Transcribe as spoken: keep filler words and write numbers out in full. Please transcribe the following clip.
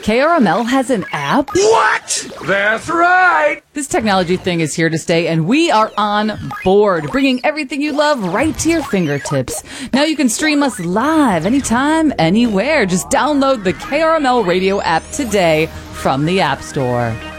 K R M L has an app? What? That's right. This technology thing is here to stay, and we are on board, bringing everything you love right to your fingertips. Now you can stream us live anytime, anywhere. Just download the K R M L radio app today from the App Store.